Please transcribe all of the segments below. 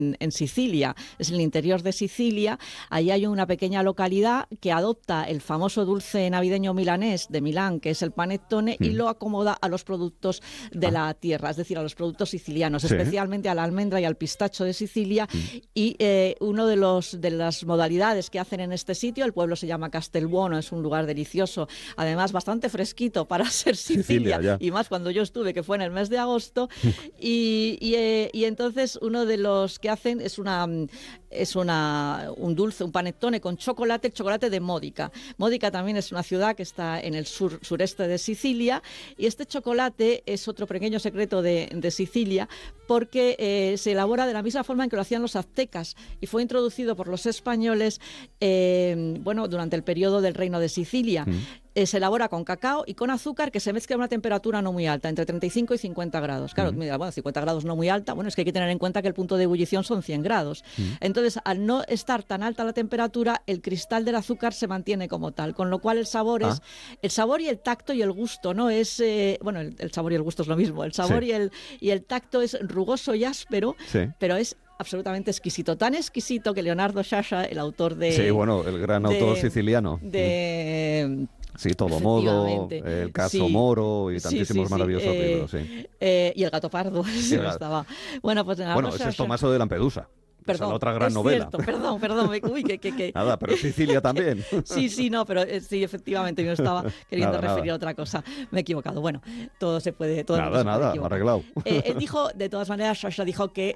en Sicilia, es el interior de Sicilia. Ahí hay una pequeña localidad que adopta el famoso dulce navideño milanés de Milán, que es el panettone, y lo acomoda a los productos de la tierra, es decir, a los productos sicilianos, especialmente a la almendra y al pistacho de Sicilia. Y uno de las modalidades que hacen en este sitio, el pueblo se llama Castelbuono, es un lugar delicioso, además bastante fresquito para ser Sicilia y más cuando yo estuve, que fue en el mes de agosto. y entonces uno de los que hacen es un dulce, un panettone con chocolate, el chocolate de Módica. Módica también es una ciudad que está en el sureste de Sicilia, y este chocolate es otro pequeño secreto de Sicilia, porque se elabora de la misma forma en que lo hacían los aztecas y fue introducido por los españoles durante el periodo del Reino de Sicilia. Se elabora con cacao y con azúcar, que se mezcla a una temperatura no muy alta, entre 35 y 50 grados. Claro, mira, 50 grados no muy alta, es que hay que tener en cuenta que el punto de ebullición son 100 grados. Entonces, al no estar tan alta la temperatura, el cristal del azúcar se mantiene como tal, con lo cual el sabor es el sabor y el tacto y el gusto, ¿no? Es el sabor y el gusto es lo mismo. El sabor y el tacto es rugoso y áspero, pero es absolutamente exquisito, tan exquisito que Leonardo Sciascia, el autor de... Sí, el gran autor siciliano. Sí, Todo Modo, el caso Moro y tantísimos maravillosos libros. Y el gato pardo, estaba. Ese es Tommaso de Lampedusa. Perdón, la otra gran novela. Cierto, perdón. Uy, que... Nada, pero Sicilia también. Sí, efectivamente, yo estaba queriendo referir a otra cosa. Me he equivocado. Bueno, todo se puede... Nada, arreglado. Él dijo, de todas maneras, Sciascia dijo que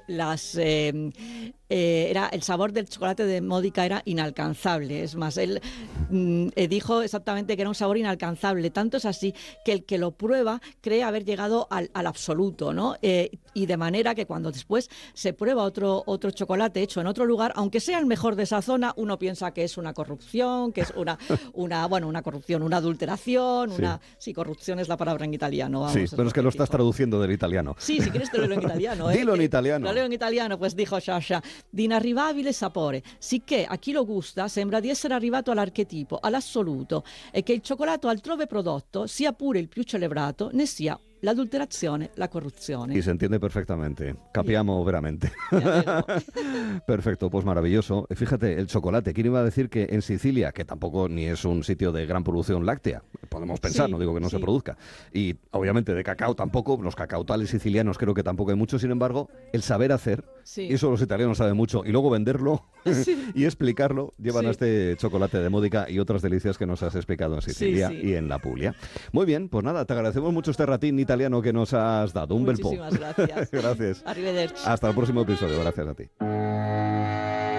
el sabor del chocolate de Módica era inalcanzable. Es más, él dijo exactamente que era un sabor inalcanzable. Tanto es así que el que lo prueba cree haber llegado al absoluto, ¿no? Y de manera que cuando después se prueba otro chocolate hecho en otro lugar, aunque sea el mejor de esa zona, uno piensa que es una corrupción, que es una corrupción, una adulteración, corrupción es la palabra en italiano. Pero es que lo estás traduciendo del italiano. Sí, si quieres te lo leo en italiano. Dilo en italiano. Lo leo en italiano, pues dijo Sciascia, di inarrivabile sapore, sicché a chi lo gusta sembra di essere arrivato all'archetipo, all'assoluto, e che il cioccolato altrove prodotto, sia pure il più celebrato, ne sia l'adulterazione, la corruzione. Y se entiende perfectamente. Capiamo veramente. Perfecto, pues maravilloso. Fíjate, el chocolate. ¿Quién iba a decir que en Sicilia, que tampoco ni es un sitio de gran producción láctea, podemos pensar, no digo que no se produzca, y obviamente de cacao tampoco, los cacautales sicilianos creo que tampoco hay mucho, sin embargo, el saber hacer, y eso los italianos saben mucho, y luego venderlo y explicarlo, llevan a este chocolate de Módica y otras delicias que nos has explicado en Sicilia y en la Puglia. Muy bien, pues nada, te agradecemos mucho este ratín italiano que nos has dado. Un bel po'. Muchísimas gracias. Gracias. Arrivederci. Hasta el próximo episodio. Gracias a ti.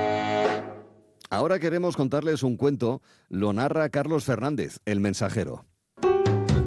Ahora queremos contarles un cuento. Lo narra Carlos Fernández, El Mensajero.